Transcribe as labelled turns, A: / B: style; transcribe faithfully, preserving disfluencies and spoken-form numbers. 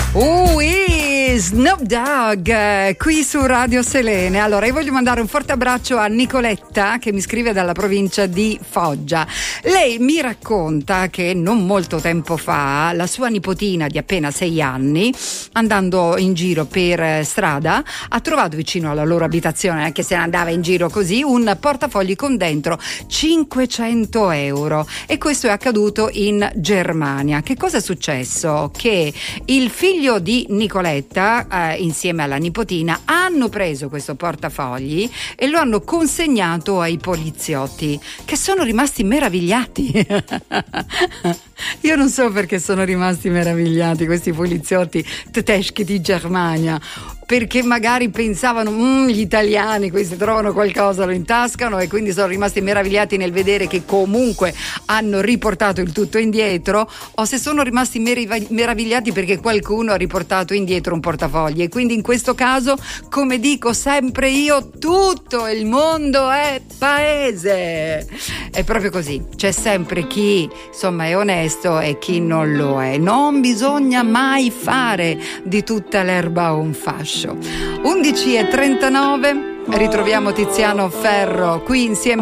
A: Ui, Snoop Dogg qui su Radio Selene. Allora, io voglio mandare un forte abbraccio a Nicoletta che mi scrive dalla provincia di Foggia. Lei mi racconta che non molto tempo fa la sua nipotina di appena sei anni, andando in giro per strada, ha trovato vicino alla loro abitazione, anche se andava in giro così, un portafogli con dentro cinquecento euro, e questo è accaduto in Germania. Che cosa è successo? Che il figlio di Nicoletta eh, insieme alla nipotina hanno preso questo portafogli e lo hanno consegnato ai poliziotti, che sono rimasti meravigliati. Io non so perché sono rimasti meravigliati questi poliziotti tedeschi di Germania, perché magari pensavano mmm, gli italiani questi trovano qualcosa, lo intascano, e quindi sono rimasti meravigliati nel vedere che comunque hanno riportato il tutto indietro, o se sono rimasti merav- meravigliati perché qualcuno ha riportato indietro un portafogli. E quindi in questo caso, come dico sempre io, tutto il mondo è paese. È proprio così, c'è sempre chi insomma è onesto e chi non lo è. Non bisogna mai fare di tutta l'erba un fascio. undici e trentanove, ritroviamo Tiziano Ferro qui insieme